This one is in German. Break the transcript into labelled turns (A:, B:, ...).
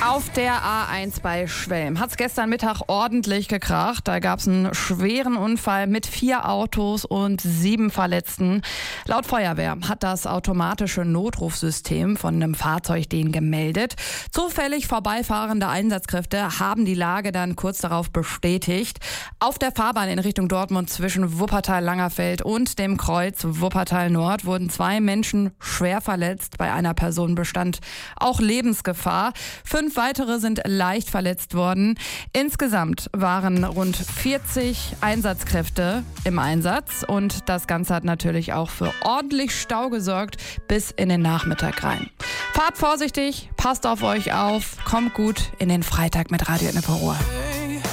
A: Auf der A1 bei Schwelm hat es gestern Mittag ordentlich gekracht. Da gab es einen schweren Unfall mit 4 Autos und 7 Verletzten. Laut Feuerwehr hat das automatische Notrufsystem von einem Fahrzeug den gemeldet. Zufällig vorbeifahrende Einsatzkräfte haben die Lage dann kurz darauf bestätigt. Auf der Fahrbahn in Richtung Dortmund zwischen Wuppertal-Langerfeld und dem Kreuz Wuppertal-Nord wurden 2 Menschen schwer verletzt. Bei einer Person bestand auch Lebensgefahr. 5 weitere sind leicht verletzt worden. Insgesamt waren rund 40 Einsatzkräfte im Einsatz und das Ganze hat natürlich auch für ordentlich Stau gesorgt bis in den Nachmittag rein. Fahrt vorsichtig, passt auf euch auf, kommt gut in den Freitag mit Radio Ennepe Ruhr.